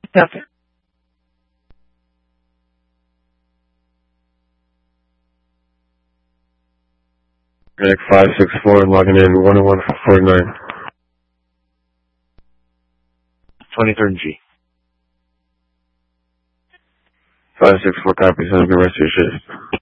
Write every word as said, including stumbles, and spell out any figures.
Copy. Medic five six four logging in one oh one forty-nine. twenty-third G. five six four copies. Have a good rest of your shift.